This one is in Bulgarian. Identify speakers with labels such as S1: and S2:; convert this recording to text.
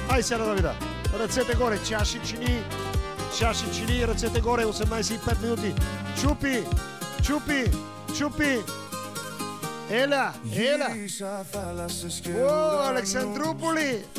S1: Ай сега, Давида. Ръцете горе. Чаши чини, ръцете горе. 18,5 минути. Чупи. Έλα. Ω, Αλεξανδρούπολη.